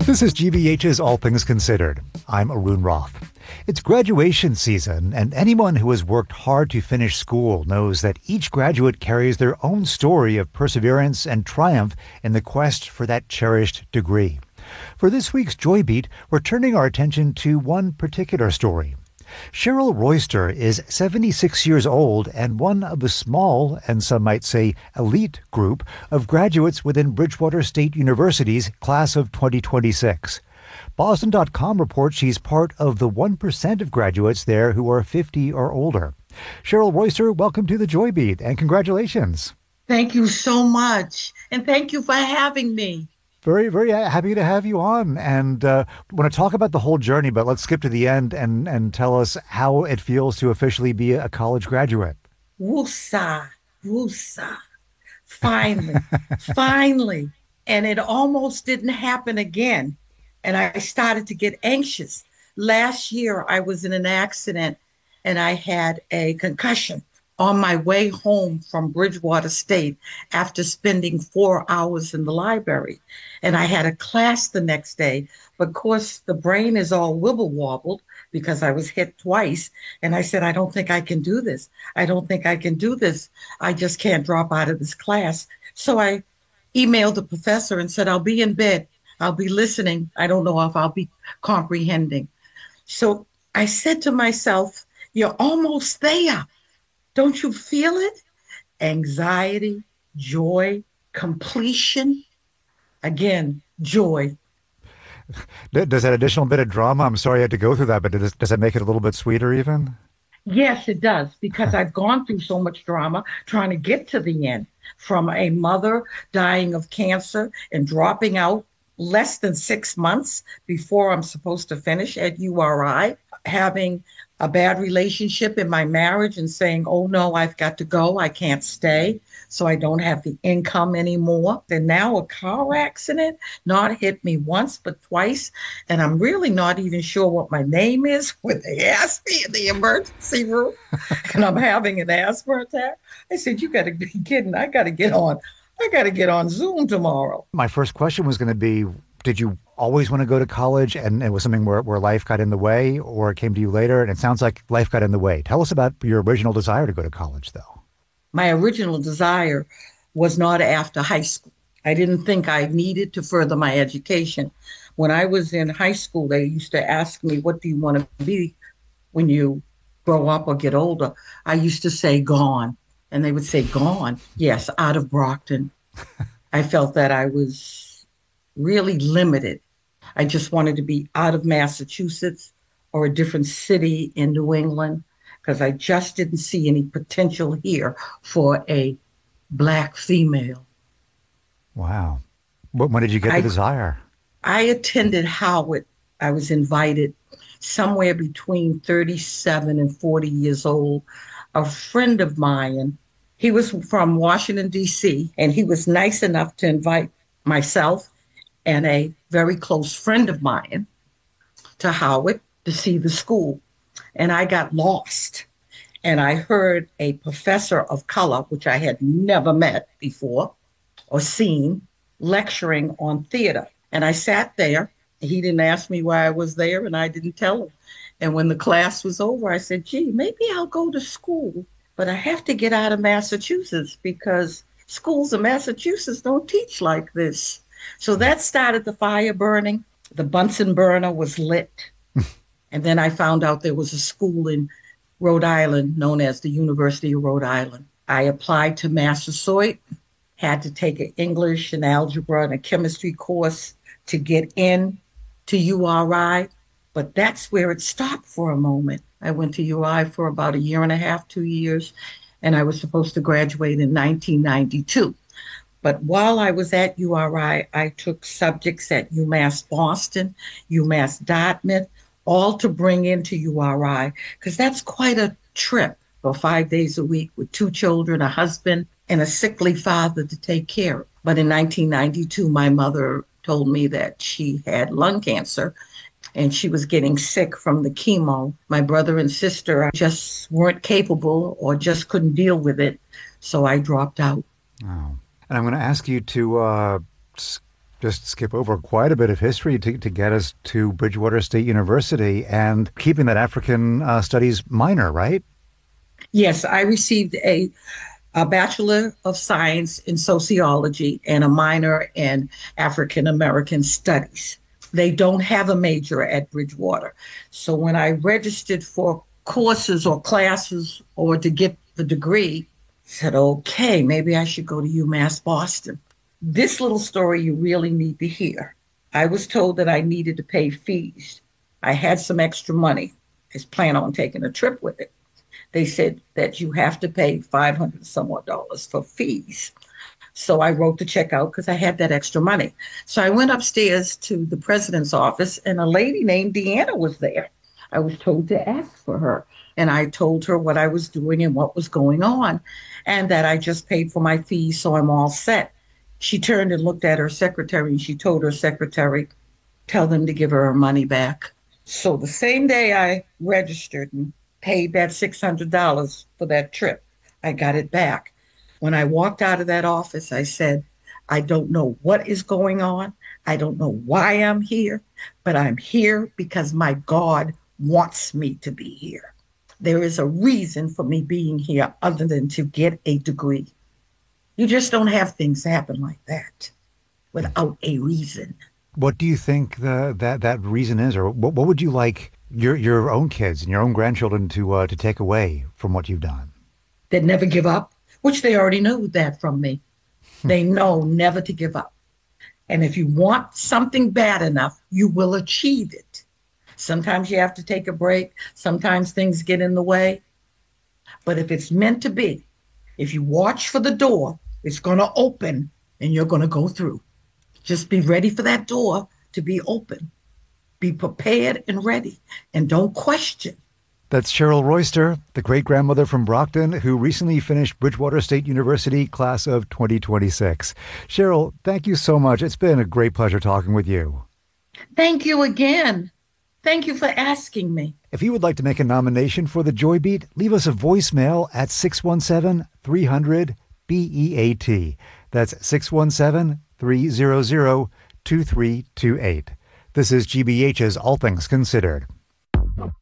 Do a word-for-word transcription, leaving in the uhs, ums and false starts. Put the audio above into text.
This is G B H's All Things Considered. I'm Arun Roth. It's graduation season, and anyone who has worked hard to finish school knows that each graduate carries their own story of perseverance and triumph in the quest for that cherished degree. For this week's Joy Beat, we're turning our attention to one particular story. Cheryl Royster is seventy-six years old and one of the small, and some might say elite, group of graduates within Bridgewater State University's class of twenty twenty-six. Boston dot com reports she's part of the one percent of graduates there who are fifty or older. Cheryl Royster, welcome to the Joy Beat, and congratulations. Thank you so much, and thank you for having me. Very, very happy to have you on, and uh, want to talk about the whole journey, but let's skip to the end and, and tell us how it feels to officially be a college graduate. Woosah, woosah. Finally, finally. And it almost didn't happen again. And I started to get anxious. Last year, I was in an accident and I had a concussion on my way home from Bridgewater State after spending four hours in the library. And I had a class the next day, but of course the brain is all wibble wobbled because I was hit twice. And I said, I don't think I can do this. I don't think I can do this. I just can't drop out of this class. So I emailed the professor and said, I'll be in bed. I'll be listening. I don't know if I'll be comprehending. So I said to myself, you're almost there. Don't you feel it? Anxiety, joy, completion. Again, joy. Does that additional bit of drama, I'm sorry I had to go through that, but does, does that make it a little bit sweeter even? Yes, it does, because I've gone through so much drama trying to get to the end, from a mother dying of cancer and dropping out less than six months before I'm supposed to finish at U R I, having a bad relationship in my marriage and saying, oh no, I've got to go. I can't stay. So I don't have the income anymore. And now a car accident, not hit me once, but twice. And I'm really not even sure what my name is when they asked me in the emergency room and I'm having an asthma attack. I said, you got to be kidding. I got to get on. I got to get on Zoom tomorrow. My first question was going to be, did you always want to go to college and it was something where, where life got in the way, or it came to you later? And it sounds like life got in the way. Tell us about your original desire to go to college, though. My original desire was not after high school. I didn't think I needed to further my education. When I was in high school, they used to ask me, what do you want to be when you grow up or get older? I used to say gone. And they would say, gone? Yes, out of Brockton. I felt that I was really limited. I just wanted to be out of Massachusetts or a different city in New England, because I just didn't see any potential here for a Black female. Wow. When did you get the I, desire? I attended Howard. I was invited somewhere between thirty-seven and forty years old. A friend of mine, he was from Washington, D C, and he was nice enough to invite myself and a very close friend of mine to Howard to see the school. And I got lost. And I heard a professor of color, which I had never met before or seen, lecturing on theater. And I sat there. He didn't ask me why I was there, and I didn't tell him. And when the class was over, I said, gee, maybe I'll go to school, but I have to get out of Massachusetts because schools in Massachusetts don't teach like this. So that started the fire burning. The Bunsen burner was lit. And then I found out there was a school in Rhode Island known as the University of Rhode Island. I applied to Massasoit, had to take an English and algebra and a chemistry course to get in to U R I. But that's where it stopped for a moment. I went to U R I for about a year and a half, two years, and I was supposed to graduate in nineteen ninety-two. But while I was at U R I, I took subjects at UMass Boston, UMass Dartmouth, all to bring into U R I, because that's quite a trip for five days a week with two children, a husband, and a sickly father to take care of. But in nineteen ninety-two, my mother told me that she had lung cancer and she was getting sick from the chemo. My brother and sister just weren't capable or just couldn't deal with it. So I dropped out. Oh. And I'm going to ask you to uh, just just skip over quite a bit of history to, to get us to Bridgewater State University and keeping that African uh, Studies minor, right? Yes, I received a, a Bachelor of Science in Sociology and a minor in African American Studies. They don't have a major at Bridgewater. So when I registered for courses or classes or to get the degree, I said, okay, maybe I should go to UMass Boston. This little story you really need to hear. I was told that I needed to pay fees. I had some extra money. I was planning on taking a trip with it. They said that you have to pay five hundred some odd dollars for fees. So I wrote the check out because I had that extra money. So I went upstairs to the president's office and a lady named Deanna was there. I was told to ask for her. And I told her what I was doing and what was going on and that I just paid for my fees, so I'm all set. She turned and looked at her secretary and she told her secretary, tell them to give her her money back. So the same day I registered and paid that six hundred dollars for that trip, I got it back. When I walked out of that office, I said, I don't know what is going on. I don't know why I'm here, but I'm here because my God wants me to be here. There is a reason for me being here other than to get a degree. You just don't have things happen like that without a reason. What do you think the, that that reason is, or what, what would you like your your own kids and your own grandchildren to uh, to take away from what you've done? That never give up, which they already know that from me. They know never to give up. And if you want something bad enough, you will achieve it. Sometimes you have to take a break. Sometimes things get in the way. But if it's meant to be, if you watch for the door, it's going to open and you're going to go through. Just be ready for that door to be open. Be prepared and ready, and don't question. That's Cheryl Royster, the great-grandmother from Brockton, who recently finished Bridgewater State University class of twenty twenty-six. Cheryl, thank you so much. It's been a great pleasure talking with you. Thank you again. Thank you for asking me. If you would like to make a nomination for the Joy Beat, leave us a voicemail at six one seven, three hundred, B E A T. That's six one seven, three hundred, two three two eight. This is G B H's All Things Considered.